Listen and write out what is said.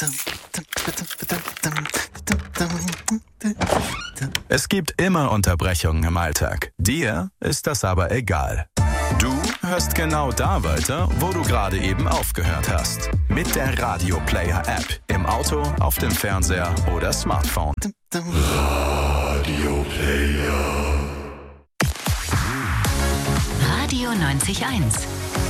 Es gibt immer Unterbrechungen im Alltag. Dir ist das aber egal. Du hörst genau da weiter, wo du gerade eben aufgehört hast. Mit der Radio Player App. Im Auto, auf dem Fernseher oder Smartphone. Radio Player. Radio 90.1.